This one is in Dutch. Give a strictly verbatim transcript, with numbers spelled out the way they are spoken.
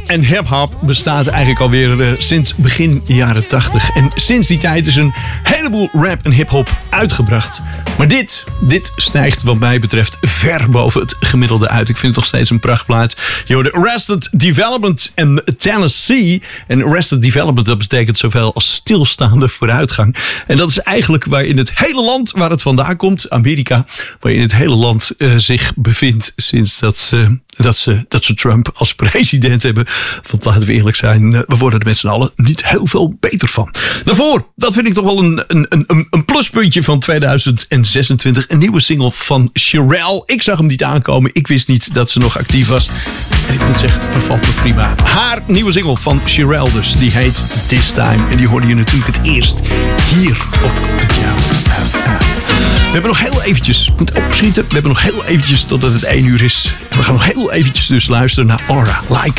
en hip-hop bestaat eigenlijk alweer uh, sinds begin jaren tachtig. En sinds die tijd is een heleboel rap en hip-hop uitgebracht. Maar dit, dit stijgt wat mij betreft ver boven het gemiddelde uit. Ik vind het nog steeds een prachtplaat. Je hoorde Arrested Development en Tennessee. En Arrested Development, dat betekent zoveel als stilstaande vooruitgang. En dat is eigenlijk waar in het hele land waar het vandaan komt, Amerika, waar in het hele land uh, zich bevindt sinds dat ze, dat, ze, dat ze Trump als president hebben. Want laten we eerlijk zijn, we worden er met z'n allen niet heel veel beter van. Daarvoor, dat vind ik toch wel een, een, een, een pluspuntje van tweeduizend zesentwintig. Een nieuwe single van Cherrelle. Ik zag hem niet aankomen. Ik wist niet dat ze nog actief was. En ik moet zeggen, bevalt me prima. Haar nieuwe single van Cherrelle dus. Die heet This Time. En die hoorde je natuurlijk het eerst hier op Jouw F M. We hebben nog heel eventjes, ik moet opschieten. We hebben nog heel eventjes totdat het één uur is. En we gaan nog heel eventjes dus luisteren naar Aura, Like